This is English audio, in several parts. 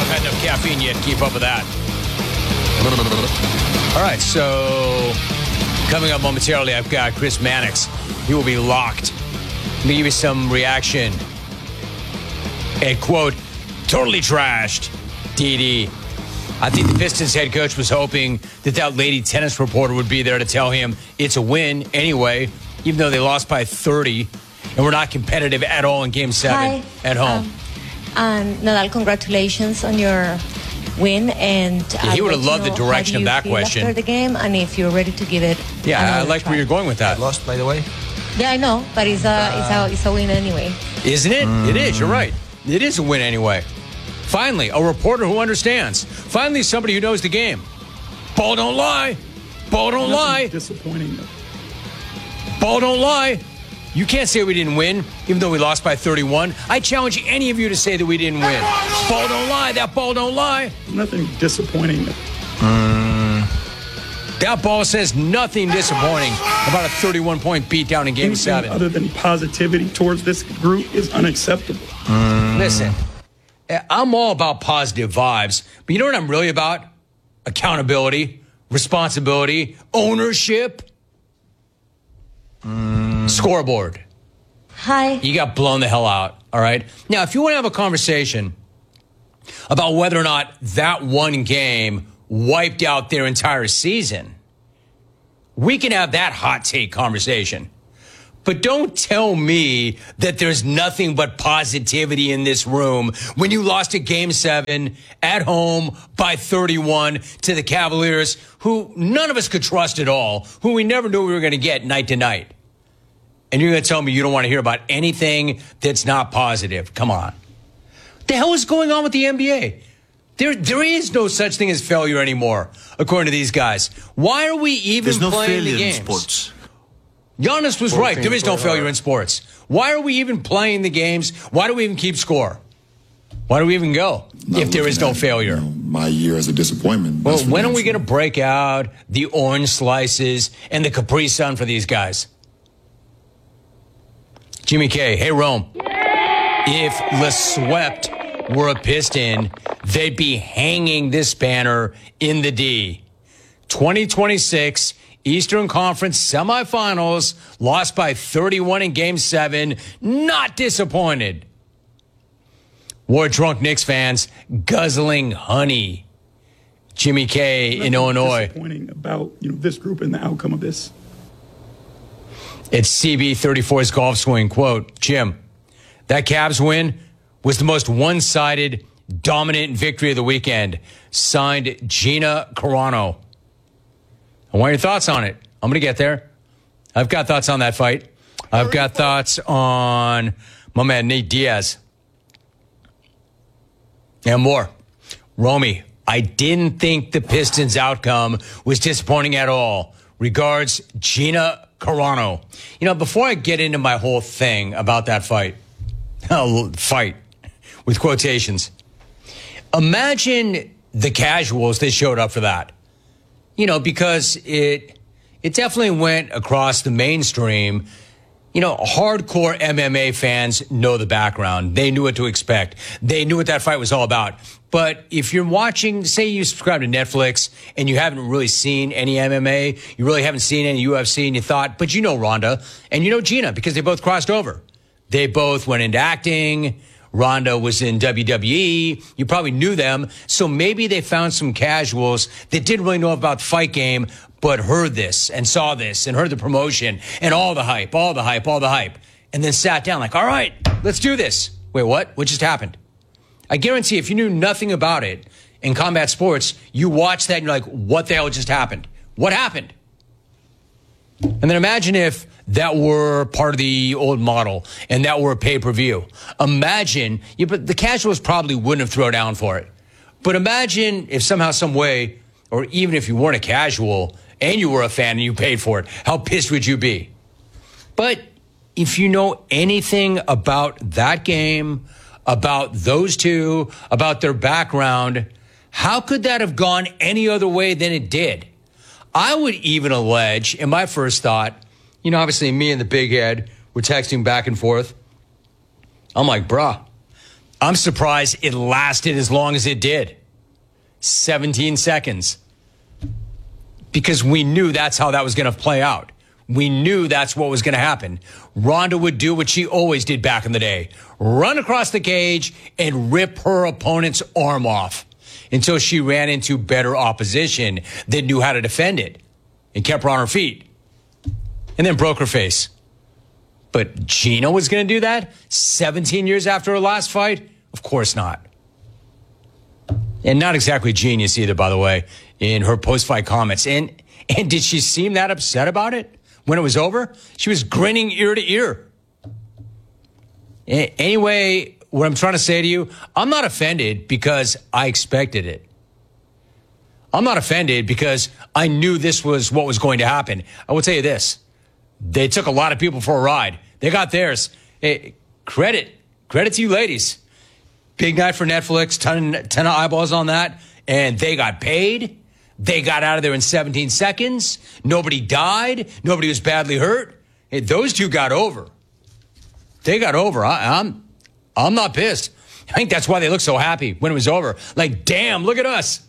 had enough caffeine yet to keep up with that. All right, so coming up momentarily, I've got Chris Mannix. He will be locked. Let me give you some reaction. And quote, totally trashed, DD. I think the Pistons head coach was hoping that lady tennis reporter would be there to tell him it's a win anyway, even though they lost by 30 and we're not competitive at all in Game 7 at home. Nadal, congratulations on your win. And he would have loved the direction of that question after the game, and if you're ready to give it. Yeah, I like where you're going with that. I lost, by the way. Yeah, I know, but it's a win anyway. Isn't it? It is. You're right. It is a win anyway. Finally, a reporter who understands. Finally, somebody who knows the game. Ball don't lie. Ball don't lie. Disappointing. Ball don't lie. You can't say we didn't win, even though we lost by 31. I challenge any of you to say that we didn't win. Ball don't lie. That ball don't lie. Nothing disappointing. That ball says nothing disappointing about a 31-point beatdown in Game 7. Other than positivity towards this group is unacceptable. Listen, I'm all about positive vibes, but you know what I'm really about? Accountability, responsibility, ownership. Scoreboard. Hi. You got blown the hell out, all right? Now, if you want to have a conversation about whether or not that one game wiped out their entire season, we can have that hot take conversation. But don't tell me that there's nothing but positivity in this room when you lost a Game 7 at home by 31 to the Cavaliers, who none of us could trust at all, who we never knew we were going to get night to night. And you're going to tell me you don't want to hear about anything that's not positive. Come on. What the hell is going on with the NBA? There is no such thing as failure anymore, according to these guys. Why are we even playing the games? In sports. Giannis was right. There is no failure in sports. Why are we even playing the games? Why do we even keep score? Why do we even go if there is no failure? My year as a disappointment. Well, when are we going to break out the orange slices and the Capri Sun for these guys? Jimmy K, hey, Rome. If LeSwept were a Piston, they'd be hanging this banner in the D. 2026 Eastern Conference semifinals, lost by 31 in Game 7. Not disappointed. War drunk Knicks fans guzzling honey. Jimmy K in Illinois. Disappointing about this group and the outcome of this. It's CB34's golf swing. Quote, Jim, that Cavs win was the most one-sided, dominant victory of the weekend. Signed, Gina Carano. I want your thoughts on it. I'm going to get there. I've got thoughts on that fight. I've got thoughts on my man Nate Diaz. And more. Romy, I didn't think the Pistons' outcome was disappointing at all. Regards, Gina Carano. Before I get into my whole thing about that fight with quotations, imagine the casuals that showed up for that. Because it definitely went across the mainstream. Hardcore MMA fans know the background. They knew what to expect. They knew what that fight was all about. But if you're watching, say you subscribe to Netflix and you haven't really seen any MMA, you really haven't seen any UFC, and you thought, but you know Ronda and you know Gina because they both crossed over. They both went into acting. Ronda was in WWE. You probably knew them. So maybe they found some casuals that didn't really know about the fight game, but heard this and saw this and heard the promotion and all the hype, and then sat down like, all right, let's do this. Wait, what? What just happened? I guarantee if you knew nothing about it in combat sports, you watch that and you're like, what the hell just happened? What happened? And then imagine if that were part of the old model and that were a pay-per-view. Imagine, but the casuals probably wouldn't have thrown down for it. But imagine if somehow, some way, or even if you weren't a casual and you were a fan and you paid for it, how pissed would you be? But if you know anything about that game, about those two, about their background, how could that have gone any other way than it did? I would even allege, in my first thought, obviously me and the big head were texting back and forth. I'm like, bruh, I'm surprised it lasted as long as it did. 17 seconds. Because we knew that's how that was going to play out. We knew that's what was going to happen. Ronda would do what she always did back in the day. Run across the cage and rip her opponent's arm off until she ran into better opposition that knew how to defend it and kept her on her feet and then broke her face. But Gina was going to do that 17 years after her last fight? Of course not. And not exactly genius either, by the way, in her post-fight comments. And did she seem that upset about it when it was over? She was grinning ear to ear. Anyway, what I'm trying to say to you, I'm not offended because I expected it. I'm not offended because I knew this was what was going to happen. I will tell you this. They took a lot of people for a ride. They got theirs. Hey, credit to you ladies. Big night for Netflix, ton of eyeballs on that. And they got paid. They got out of there in 17 seconds. Nobody died. Nobody was badly hurt. Hey, those two got over. They got over. I'm not pissed. I think that's why they looked so happy when it was over. Like, damn, look at us.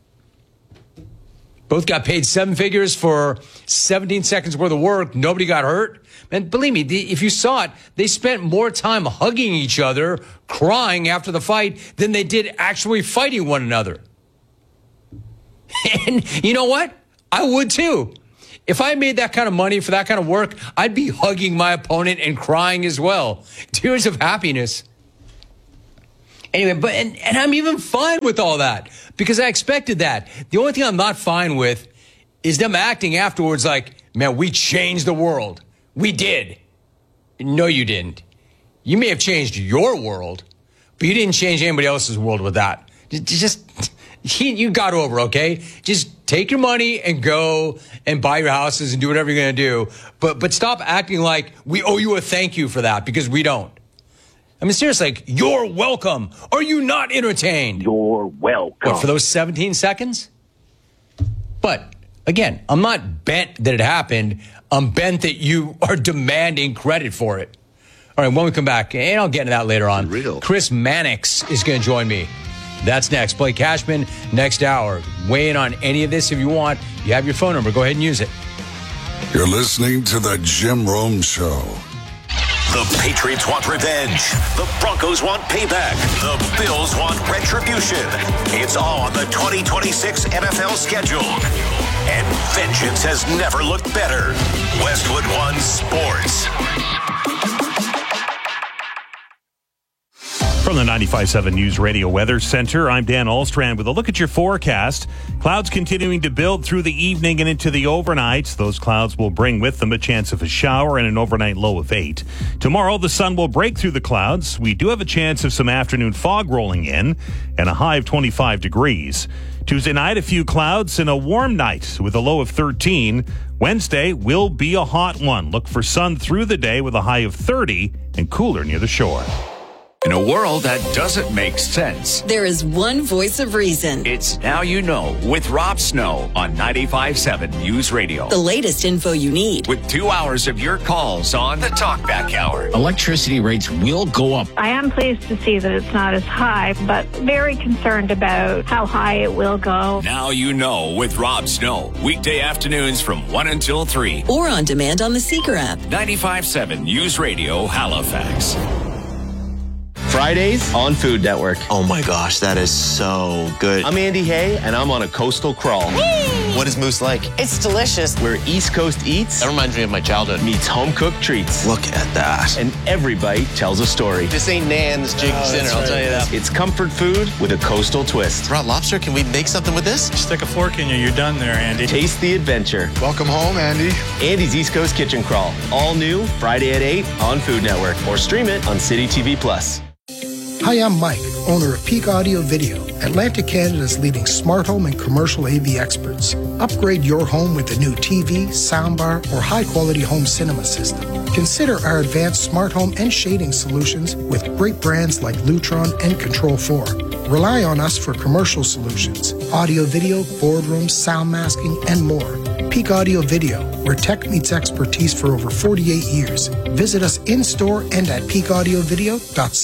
Both got paid 7 figures for 17 seconds worth of work. Nobody got hurt. And believe me, if you saw it, they spent more time hugging each other, crying after the fight than they did actually fighting one another. And you know what? I would too. If I made that kind of money for that kind of work, I'd be hugging my opponent and crying as well. Tears of happiness. Anyway, and I'm even fine with all that because I expected that. The only thing I'm not fine with is them acting afterwards like, man, we changed the world. We did. No, you didn't. You may have changed your world, but you didn't change anybody else's world with that. You got over, okay? Just take your money and go and buy your houses and do whatever you're going to do. But stop acting like we owe you a thank you for that because we don't. I mean, seriously, like, you're welcome. Are you not entertained? You're welcome. What, for those 17 seconds? But, again, I'm not bent that it happened. I'm bent that you are demanding credit for it. All right, when we come back, and I'll get into that later on, Chris Mannix is going to join me. That's next. Blake Cashman, next hour. Weigh in on any of this if you want. You have your phone number. Go ahead and use it. You're listening to The Jim Rome Show. The Patriots want revenge. The Broncos want payback. The Bills want retribution. It's all on the 2026 NFL schedule. And vengeance has never looked better. Westwood One Sports. From the 95.7 News Radio Weather Center, I'm Dan Alstrand with a look at your forecast. Clouds continuing to build through the evening and into the overnight. Those clouds will bring with them a chance of a shower and an overnight low of 8. Tomorrow, the sun will break through the clouds. We do have a chance of some afternoon fog rolling in and a high of 25 degrees. Tuesday night, a few clouds and a warm night with a low of 13. Wednesday will be a hot one. Look for sun through the day with a high of 30 and cooler near the shore. In a world that doesn't make sense, there is one voice of reason. It's Now You Know with Rob Snow on 95.7 News Radio. The latest info you need. With 2 hours of your calls on the Talkback Hour. Electricity rates will go up. I am pleased to see that it's not as high, but very concerned about how high it will go. Now You Know with Rob Snow. Weekday afternoons from 1 until 3. Or on demand on the Seeker app. 95.7 News Radio, Halifax. Fridays on Food Network. Oh my gosh, that is so good. I'm Andy Hay, and I'm on a coastal crawl. What is Moose like? It's delicious. Where East Coast eats. That reminds me of my childhood. Meets home-cooked treats. Look at that. And every bite tells a story. This ain't Nan's Jig's dinner, I'll tell you that. It's comfort food with a coastal twist. Raw lobster, can we make something with this? Stick a fork in you, you're done there, Andy. Taste the adventure. Welcome home, Andy. Andy's East Coast Kitchen Crawl. All new, Friday at 8 on Food Network. Or stream it on City TV Plus. Hi, I'm Mike, owner of Peak Audio Video, Atlantic Canada's leading smart home and commercial AV experts. Upgrade your home with a new TV, soundbar, or high-quality home cinema system. Consider our advanced smart home and shading solutions with great brands like Lutron and Control4. Rely on us for commercial solutions, audio, video, boardrooms, sound masking, and more. Peak Audio Video, where tech meets expertise for over 48 years. Visit us in-store and at peakaudiovideo.ca.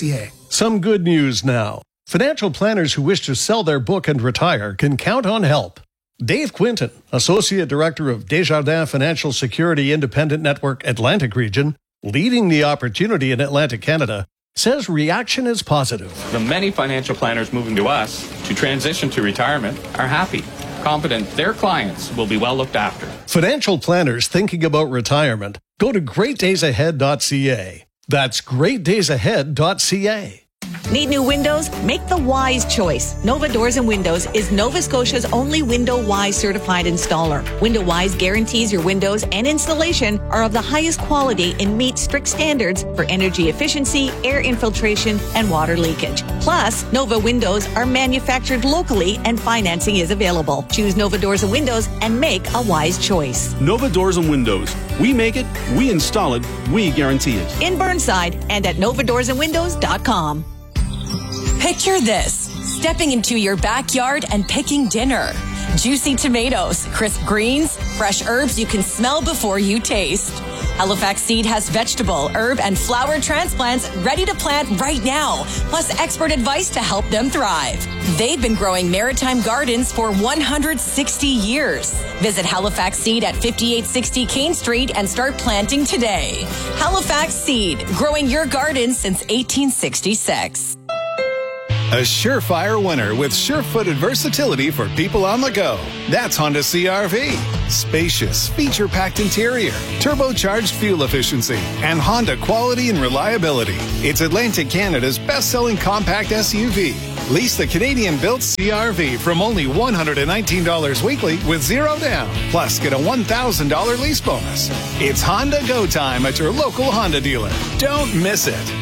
Some good news now. Financial planners who wish to sell their book and retire can count on help. Dave Quinton, Associate Director of Desjardins Financial Security Independent Network Atlantic Region, leading the opportunity in Atlantic Canada, says reaction is positive. The many financial planners moving to us to transition to retirement are happy, confident their clients will be well looked after. Financial planners thinking about retirement, go to greatdaysahead.ca. That's greatdaysahead.ca. Need new windows? Make the wise choice. Nova Doors and Windows is Nova Scotia's only Window Wise certified installer. Window Wise guarantees your windows and installation are of the highest quality and meet strict standards for energy efficiency, air infiltration, and water leakage. Plus, Nova Windows are manufactured locally and financing is available. Choose Nova Doors and Windows and make a wise choice. Nova Doors and Windows. We make it, we install it, we guarantee it. In Burnside and at novadoorsandwindows.com. Picture this, stepping into your backyard and picking dinner. Juicy tomatoes, crisp greens, fresh herbs you can smell before you taste. Halifax Seed has vegetable, herb, and flower transplants ready to plant right now, plus expert advice to help them thrive. They've been growing maritime gardens for 160 years. Visit Halifax Seed at 5860 Kane Street and start planting today. Halifax Seed, growing your garden since 1866. A surefire winner with sure-footed versatility for people on the go. That's Honda CR-V. Spacious, feature-packed interior, turbocharged fuel efficiency, and Honda quality and reliability. It's Atlantic Canada's best-selling compact SUV. Lease the Canadian-built CR-V from only $119 weekly with zero down. Plus, get a $1,000 lease bonus. It's Honda Go time at your local Honda dealer. Don't miss it.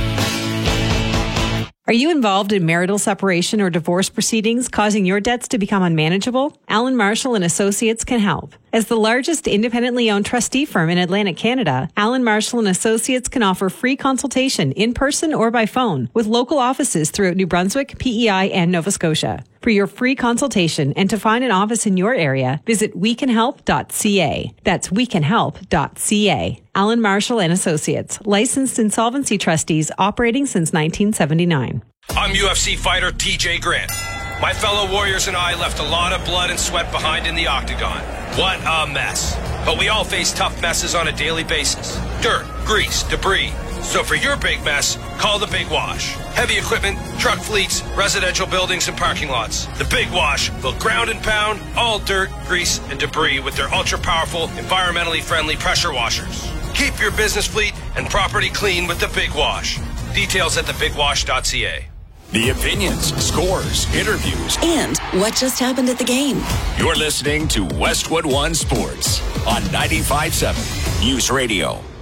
Are you involved in marital separation or divorce proceedings causing your debts to become unmanageable? Alan Marshall and Associates can help. As the largest independently owned trustee firm in Atlantic Canada, Alan Marshall and Associates can offer free consultation in person or by phone with local offices throughout New Brunswick, PEI, and Nova Scotia. For your free consultation and to find an office in your area, visit wecanhelp.ca. That's wecanhelp.ca. Alan Marshall and Associates, licensed insolvency trustees operating since 1979. I'm UFC fighter TJ Grant. My fellow warriors and I left a lot of blood and sweat behind in the octagon. What a mess. But we all face tough messes on a daily basis. Dirt, grease, debris. So for your big mess, call the Big Wash. Heavy equipment, truck fleets, residential buildings, and parking lots. The Big Wash will ground and pound all dirt, grease, and debris with their ultra-powerful, environmentally friendly pressure washers. Keep your business fleet and property clean with the Big Wash. Details at thebigwash.ca. The opinions, scores, interviews, and what just happened at the game. You're listening to Westwood One Sports on 95.7 News Radio.